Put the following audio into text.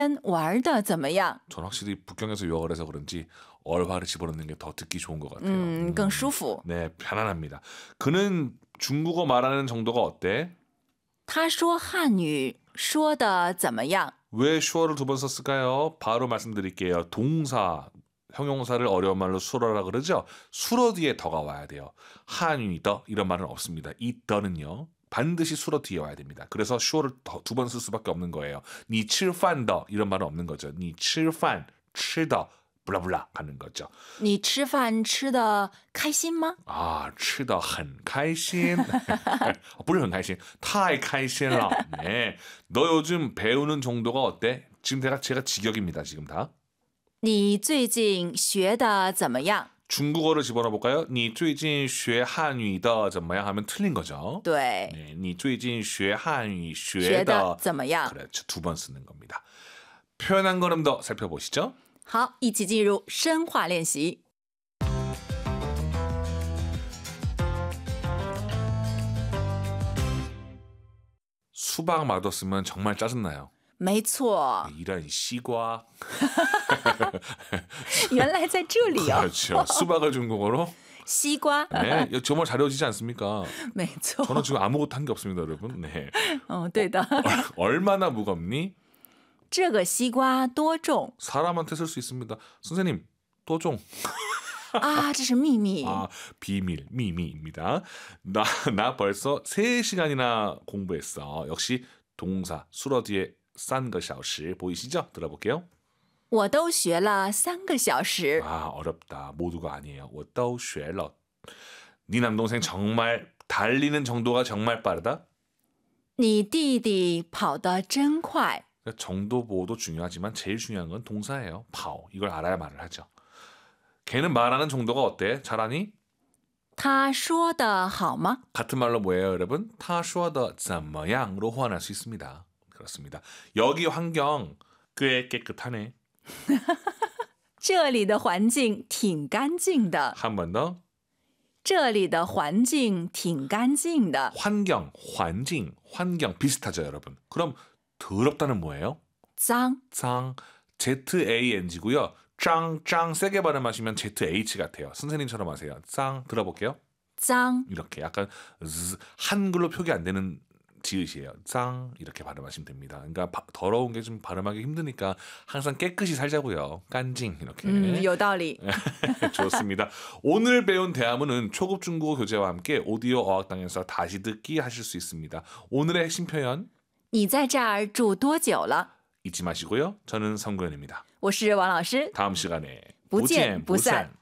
玩的怎么样? 전 확실히 북경에서 유학을 해서 그런지 얼화를 집어넣는 게 더 듣기 좋은 것 같아요. 更舒服. 네, 편안합니다. 그는 중국어 말하는 정도가 어때? 他说汉语说的怎么样? 왜 슈어를 두 번 썼을까요? 바로 말씀드릴게요. 동사, 형용사를 어려운 말로 수어라 그러죠? 수어 뒤에 더가 와야 돼요. 한유 더 이런 말은 없습니다. 이 더는요. 반드시 수어 뒤에 와야 됩니다. 그래서 슈어를 두 번 쓸 수밖에 없는 거예요. 니 칠판 더 이런 말은 없는 거죠. 니 칠판, 칠더 블라블라 가는 거죠. 你吃饭吃的开心吗? 아, 吃得很开心. 不是很开心. 太开心了. 네. 너 요즘 배우는 정도가 어때? 지금 제가 직역입니다. 지금 다. 你最近学的怎么样? 중국어를 집어넣어 볼까요? 你最近学汉语的怎么样 하면 틀린 거죠. 对. 네, 你最近学汉语学的怎么样? 그렇죠. 두 번 쓰는 겁니다. 표현 한 걸음 더 살펴보시죠. 好，一起进入深化练习。 수박 맛없으면 정말 짜증나요. 没错， 이런 시과. 原来在这里哦。 그렇죠. 수박을 중국어로 西瓜， 네, 정말 잘 외워지지 않습니까? 没错。 저는 지금 아무것도 한 게 없습니다, 여러분. 네. 对的。 얼마나 무겁니? 这个西瓜多重？ 사람한테 쓸 수 있습니다. 선생님, 또종. 啊，这是秘密。 아, 비밀, 미미입니다. 나 벌써 3시간이나 공부했어. 역시 동사, 수어 뒤에 3个小时 보이시죠? 들어볼게요. 我都学了3个小时。 아, 어렵다. 모두가 아니에요. 我都学了. 네 남동생 정말 달리는 정도가 정말 빠르다. 你弟弟跑得真快。 정도 보호도 중요하지만 제일 중요한 건 동사예요. 跑. 이걸 알아야 말을 하죠. 걔는 말하는 정도가 어때? 잘하니? 他说的好吗? 같은 말로 뭐예요, 여러분? 他说的怎么样로 호환할 수 있습니다. 그렇습니다. 여기 환경 꽤 깨끗하네. 这里的环境挺干净的。 한 번 더. 这里的环境挺干净的。 환경, 환경 비슷하죠, 여러분. 그럼 더럽다는 뭐예요? 脏。 脏, ZANG고요. 짱 세게 발음하시면 ZH 같아요. 선생님처럼 하세요. 짱 들어볼게요. 脏。 이렇게 약간 한글로 표기 안 되는 지읒이에요. 짱 이렇게 발음하시면 됩니다. 그러니까 더러운 게 좀 발음하기 힘드니까 항상 깨끗이 살자고요. 깐징 이렇게. 有道理。 좋습니다. 오늘 배운 대화문은 초급 중국어 교재와 함께 오디오 어학당에서 다시 듣기 하실 수 있습니다. 오늘의 핵심 표현 你在这儿住多久了？ 잊지 마시고요. 저는 성구현입니다. 我是王老师。 다음 시간에 不见不散。